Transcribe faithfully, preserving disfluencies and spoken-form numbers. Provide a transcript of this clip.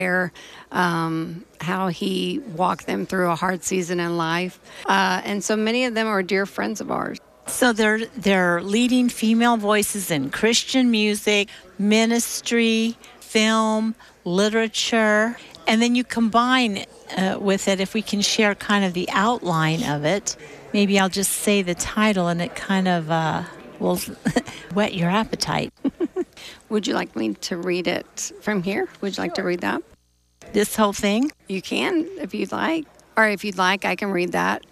share um, how he walked them through a hard season in life. Uh, and so many of them are dear friends of ours. So they're they're leading female voices in Christian music, ministry, film, literature, and then you combine uh, with it, if we can share kind of the outline of it. Maybe I'll just say the title and it kind of uh, will whet your appetite. Would you like me to read it from here? Would you like to read that? This whole thing? You can, if you'd like. Or if you'd like, I can read that.